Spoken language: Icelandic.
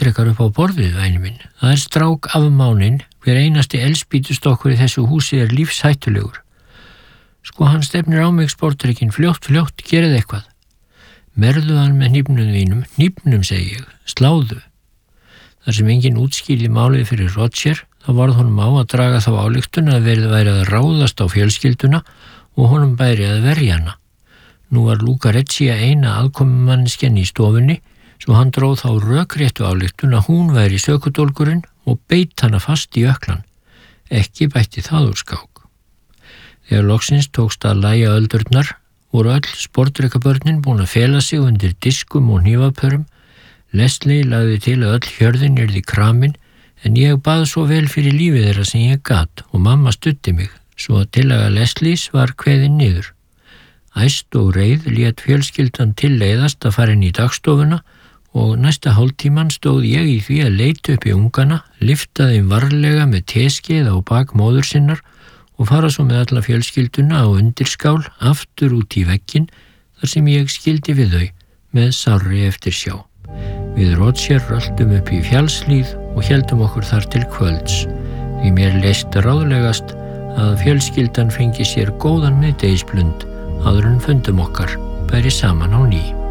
sportrekar upp á borðið, væni minn. Það strák afmáninn, hver einasti eldspýtustokkur í þessu húsi lífshættulegur. Sko, hann stefnir á mig sportrekinn, fljótt, gerið eitthvað. Merðu hann með hnífnum segi ég, sláðu. Þar sem enginn útskýrði málið fyrir Roger, þá varð honum á að draga þá ályktun að verið væri að ráðast á fjölskylduna og honum bæri að verja hana. Nú var Lucrezia eina aðkomumanneskjan í stofunni, svo hann dróð þá rökréttu ályktun að hún væri sökudólgurinn og beit hana fast í öklan. Ekki bætti það úr skák. Þegar loksins tókst að lægja öldurnar, voru öll sportrekabörnin búin að fela sig undir diskum og hnífapörum. Leslie lagði til að öll hjörðin yrði kramin, en ég bað svo vel fyrir lífið þeirra sem ég gat og mamma studdi mig, svo að tillaga Leslies var kveðin niður. Æst og reið lét fjölskyldan tilleiðast að fara inn í dagstofuna og næsta hálftíman stóð ég í því að leita upp í ungana, lyfta þeim varlega með teskeið á bak móður sinnar og fara svo með alla fjölskylduna á undirskál aftur út í vegginn þar sem ég skildi við þau með sárri eftirsjá. Við Roger röltum upp í fjallslíð og héldum okkur þar til kvölds, því mér leist ráðlegast að fjölskyldan fengi sér góðan miðdegisblund áður en fundum okkar bæri saman á ný.